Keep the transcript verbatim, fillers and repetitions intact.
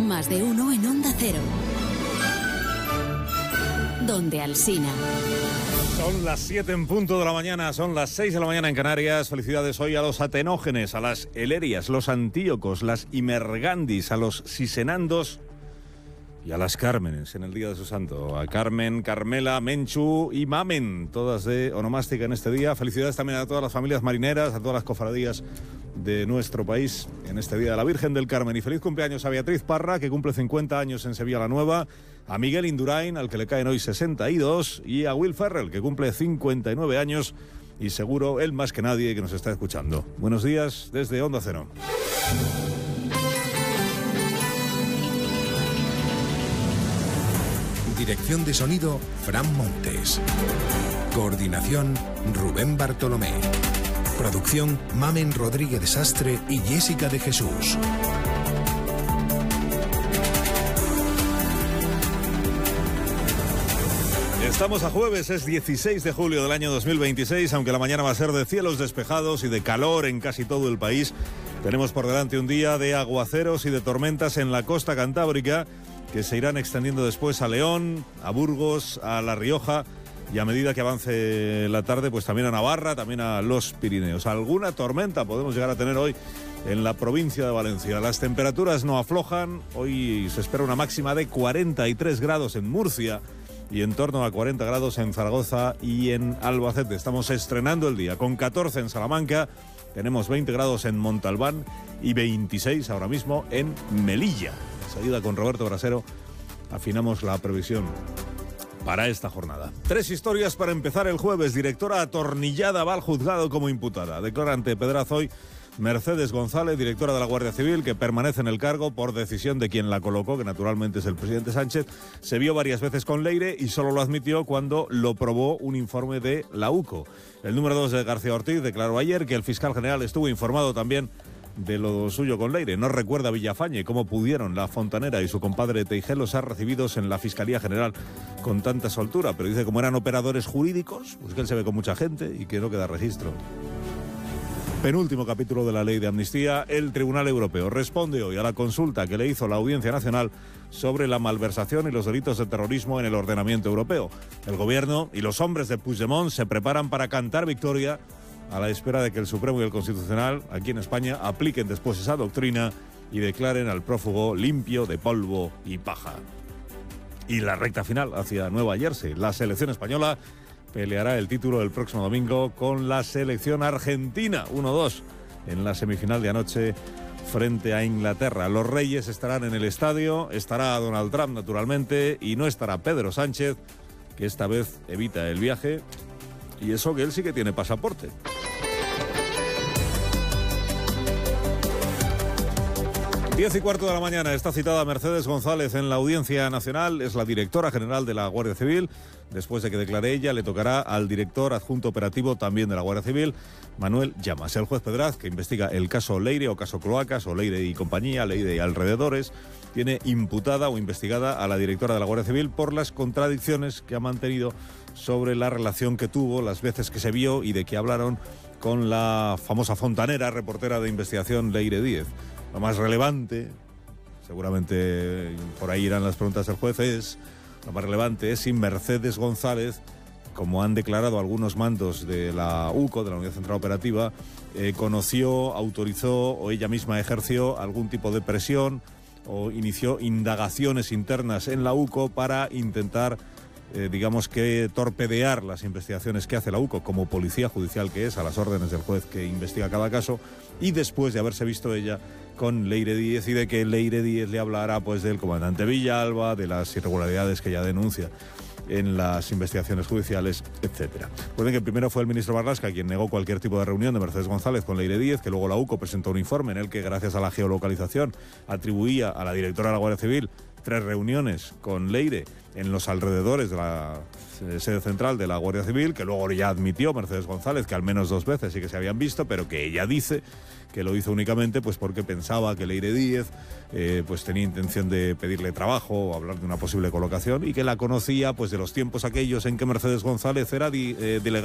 Más de uno en Onda Cero. Donde Alsina. Son las siete en punto de la mañana, son las seis de la mañana en Canarias. Felicidades hoy a los atenógenes, a las elerias, los antíocos, las imergandis, a los sisenandos y a las Cármenes en el día de su santo. A Carmen, Carmela, Menchu y Mamen, todas de onomástica en este día. Felicidades también a todas las familias marineras, a todas las cofradías de nuestro país en este día de la Virgen del Carmen. Y feliz cumpleaños a Beatriz Parra, que cumple cincuenta años en Sevilla la Nueva, a Miguel Indurain, al que le caen hoy sesenta y dos, y a Will Ferrell, que cumple cincuenta y nueve años, y seguro él más que nadie que nos está escuchando. Buenos días desde Onda Cero. Dirección de sonido, Fran Montes. Coordinación, Rubén Bartolomé. Producción, Mamen Rodríguez Sastre y Jessica de Jesús. Estamos a jueves, es dieciséis de julio del año dos mil veintiséis, aunque la mañana va a ser de cielos despejados y de calor en casi todo el país. Tenemos por delante un día de aguaceros y de tormentas en la costa cantábrica, que se irán extendiendo después a León, a Burgos, a La Rioja, y a medida que avance la tarde, pues también a Navarra, también a los Pirineos. Alguna tormenta podemos llegar a tener hoy en la provincia de Valencia. Las temperaturas no aflojan. Hoy se espera una máxima de cuarenta y tres grados en Murcia y en torno a cuarenta grados en Zaragoza y en Albacete. Estamos estrenando el día con catorce en Salamanca, tenemos veinte grados en Montalbán y veintiséis ahora mismo en Melilla. Enseguida con Roberto Brasero afinamos la previsión para esta jornada. Tres historias para empezar el jueves. Directora atornillada va al juzgado como imputada. Declara ante Pedraza hoy Mercedes González, directora de la Guardia Civil, que permanece en el cargo por decisión de quien la colocó, que naturalmente es el presidente Sánchez. Se vio varias veces con Leire y solo lo admitió cuando lo probó un informe de la UCO. El número dos de García Ortiz declaró ayer que el fiscal general estuvo informado también de lo suyo con Leire. No recuerda Villafañe cómo pudieron la fontanera y su compadre Teijelo ser recibidos en la Fiscalía General con tanta soltura, pero dice como eran operadores jurídicos, pues que él se ve con mucha gente y que no queda registro. Penúltimo capítulo de la ley de amnistía. El Tribunal Europeo responde hoy a la consulta que le hizo la Audiencia Nacional sobre la malversación y los delitos de terrorismo en el ordenamiento europeo. El gobierno y los hombres de Puigdemont se preparan para cantar victoria a la espera de que el Supremo y el Constitucional, aquí en España, apliquen después esa doctrina y declaren al prófugo limpio de polvo y paja. Y la recta final hacia Nueva Jersey. La selección española peleará el título el próximo domingo con la selección argentina, uno dos, en la semifinal de anoche frente a Inglaterra. Los Reyes estarán en el estadio, estará Donald Trump, naturalmente, y no estará Pedro Sánchez, que esta vez evita el viaje, y eso que él sí que tiene pasaporte. Diez y cuarto de la mañana está citada Mercedes González en la Audiencia Nacional. Es la directora general de la Guardia Civil. Después de que declare ella, le tocará al director adjunto operativo también de la Guardia Civil, Manuel Llamas. El juez Pedraz, que investiga el caso Leire o caso Cloacas o Leire y compañía, Leire y alrededores, tiene imputada o investigada a la directora de la Guardia Civil por las contradicciones que ha mantenido sobre la relación que tuvo, las veces que se vio y de que hablaron con la famosa fontanera, reportera de investigación Leire Díez. Lo más relevante, seguramente por ahí irán las preguntas del juez, es, lo más relevante es si Mercedes González, como han declarado algunos mandos de la UCO, de la Unidad Central Operativa, eh, conoció, autorizó o ella misma ejerció algún tipo de presión o inició indagaciones internas en la UCO para intentar, eh, digamos que, torpedear las investigaciones que hace la UCO como policía judicial que es, a las órdenes del juez que investiga cada caso, y después de haberse visto ella con Leire Díez y de que Leire Díez le hablara pues del comandante Villalba, de las irregularidades que ella denuncia en las investigaciones judiciales, etcétera. Recuerden que primero fue el ministro Marlaska quien negó cualquier tipo de reunión de Mercedes González con Leire Díez, que luego la UCO presentó un informe en el que, gracias a la geolocalización, atribuía a la directora de la Guardia Civil tres reuniones con Leire en los alrededores de la sede central de la Guardia Civil, que luego ya admitió Mercedes González que al menos dos veces sí que se habían visto, pero que ella dice que lo hizo únicamente pues porque pensaba que Leire Díez eh, pues tenía intención de pedirle trabajo o hablar de una posible colocación, y que la conocía pues de los tiempos aquellos en que Mercedes González era di, eh, delegada